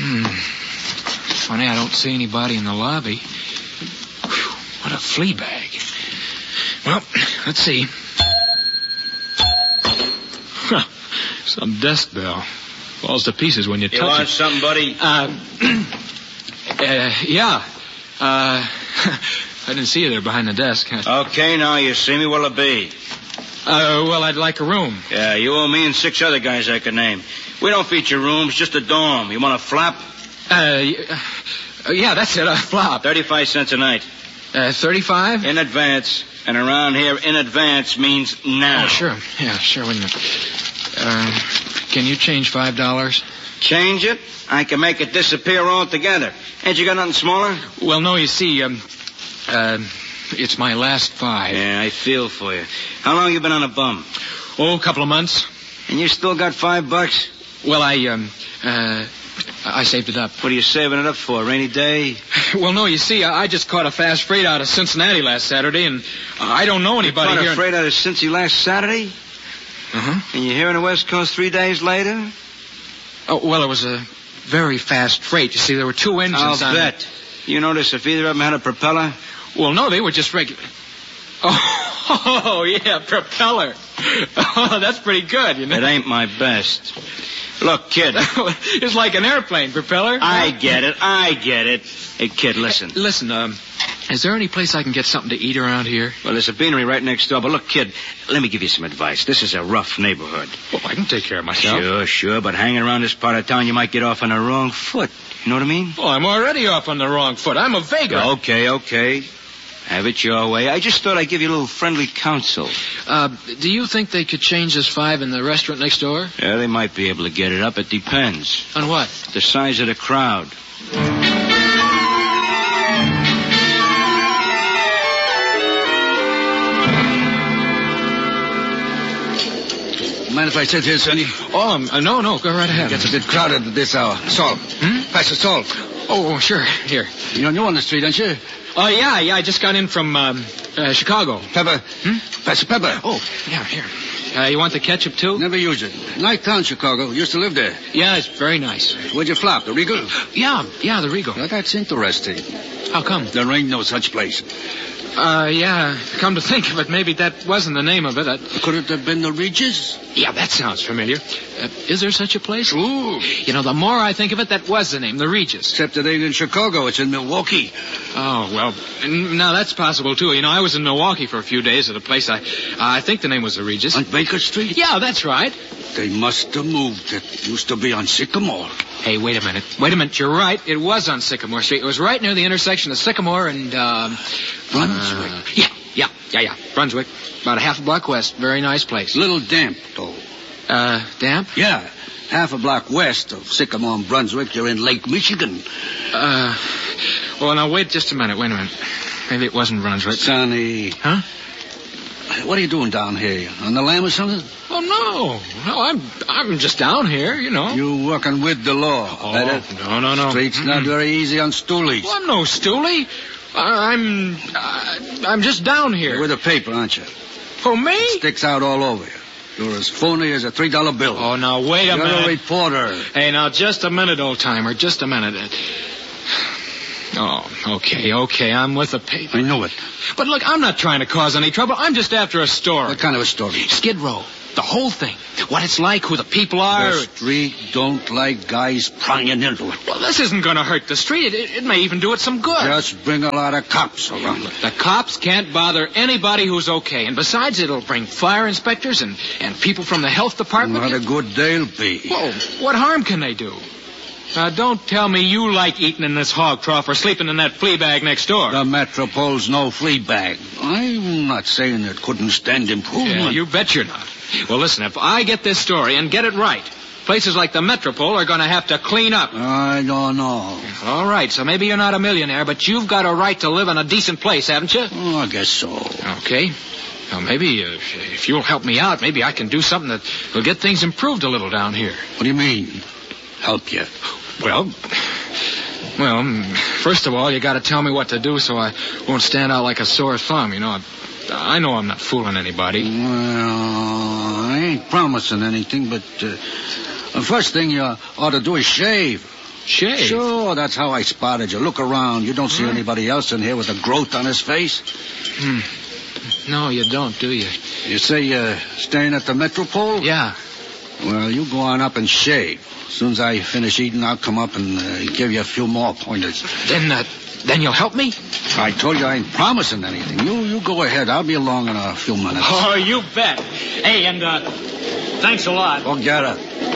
Funny, I don't see anybody in the lobby. Whew, what a flea bag. Well, let's see. Huh, some desk bell. Falls to pieces when you touch it. You want something, buddy? Yeah. I didn't see you there behind the desk. Okay, now you see me. What'll it be? Well, I'd like a room. Yeah, you owe me and 6 other guys I could name. We don't feature rooms, just a dorm. You want a flap? Yeah, that's it, a flop. 35 cents a night. 35? In advance. And around here, in advance means now. Oh, sure. Yeah, sure. Wait a minute. Can you change $5? Change it? I can make it disappear altogether. Ain't you got nothing smaller? Well, no, you see, it's my last 5. Yeah, I feel for you. How long you been on a bum? Oh, a couple of months. And you still got $5? Well, I saved it up. What are you saving it up for? Rainy day? Well, no, you see, I just caught a fast freight out of Cincinnati last Saturday, and I don't know anybody here. You caught a freight out of Cincy last Saturday? Uh-huh. And you're here on the West Coast 3 days later? Oh, well, it was a very fast freight. You see, there were 2 engines I'll bet. You notice if either of them had a propeller? Well, no, they were just regular. Oh, yeah, propeller. Oh, that's pretty good, you know. It ain't my best. Look, kid. It's like an airplane propeller. I get it. Hey, kid, listen. Listen, is there any place I can get something to eat around here? Well, there's a beanery right next door. But look, kid, let me give you some advice. This is a rough neighborhood. Well, I can take care of myself. Sure. But hanging around this part of town, you might get off on the wrong foot. You know what I mean? Well, I'm already off on the wrong foot. I'm a vagrant. Okay. Have it your way. I just thought I'd give you a little friendly counsel. Do you think they could change this 5 in the restaurant next door? Yeah, they might be able to get it up. It depends. On what? The size of the crowd. Mind if I sit here, Sonny? Oh, no, go right ahead. It gets a bit crowded at this hour. Salt. Pass the salt. Oh, sure. Here. You're new on the street, aren't you? Oh, yeah, I just got in from, Chicago. Pepper. Pass the pepper. Oh, yeah, here. You want the ketchup, too? Never use it. Nice town, Chicago. Used to live there. Yeah, it's very nice. Where'd you flop? The Regal? Yeah, the Regal. Well, that's interesting. How come? There ain't no such place. Yeah, come to think of it, maybe that wasn't the name of it. Could it have been the Regis? Yeah, that sounds familiar. Is there such a place? Ooh. You know, the more I think of it, that was the name, the Regis. Except it ain't in Chicago. It's in Milwaukee. Oh, well, now that's possible, too. You know, I was in Milwaukee for a few days at a place I think the name was the Regis. On Baker Street? Yeah, that's right. They must have moved. It used to be on Sycamore. Hey, wait a minute. You're right. It was on Sycamore Street. It was right near the intersection of Sycamore and, Brunswick. Yeah. Brunswick. About a half a block west. Very nice place. Little damp, though. Damp? Yeah. Half a block west of Sycamore and Brunswick, you're in Lake Michigan. Well, now, wait just a minute. Maybe it wasn't Brunswick. Sonny. Huh? What are you doing down here? On the lam or something? Oh, no, I'm just down here, you know. You working with the law. Oh, no. Street's not very easy on stoolies. Well, I'm no stoolie. I'm just down here. You're with a paper, aren't you? Oh, me? Sticks out all over you. You're as phony as a $3 bill. Oh, now, wait a minute. You're a reporter. Hey, now, just a minute, old-timer. Just a minute. Oh, okay. I'm with the paper. I knew it. But look, I'm not trying to cause any trouble. I'm just after a story. What kind of a story? Skid Row. The whole thing. What it's like, who the people are. The street don't like guys prying into it. Well, this isn't going to hurt the street. It may even do it some good. Just bring a lot of cops around it. The cops can't bother anybody who's okay. And besides, it'll bring fire inspectors and people from the health department. What a good they'll be. Well, what harm can they do? Now, don't tell me you like eating in this hog trough or sleeping in that flea bag next door. The Metropole's no flea bag. I'm not saying it couldn't stand improvement. Yeah, you bet you're not. Well, listen, if I get this story and get it right, places like the Metropole are going to have to clean up. I don't know. All right, so maybe you're not a millionaire, but you've got a right to live in a decent place, haven't you? Oh, I guess so. Okay. Well, maybe if you'll help me out, maybe I can do something that will get things improved a little down here. What do you mean, help you? Well, first of all, you got to tell me what to do so I won't stand out like a sore thumb. You know, I know I'm not fooling anybody. Well, I ain't promising anything, but the first thing you ought to do is shave. Shave? Sure, that's how I spotted you. Look around. You don't see anybody else in here with a growth on his face? No, you don't, do you? You say you're staying at the Metropole? Yeah. Well, you go on up and shave. As soon as I finish eating, I'll come up and give you a few more pointers. Then you'll help me? I told you I ain't promising anything. You go ahead. I'll be along in a few minutes. Oh, you bet. Hey, and thanks a lot. Forget it.